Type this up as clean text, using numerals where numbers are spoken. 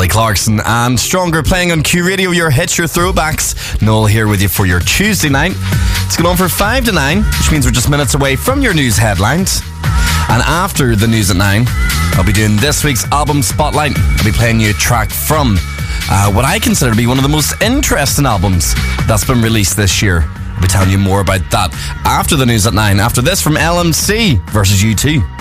Kelly Clarkson and Stronger playing on Q Radio, your hits, your throwbacks. Noel here with you for your Tuesday night. It's going on for 5 to 9, which means we're just minutes away from your news headlines. And after the news at 9, I'll be doing this week's album spotlight. I'll be playing you a track from what I consider to be one of the most interesting albums that's been released this year. I'll be telling you more about that after the news at 9. After this from LMC versus U2.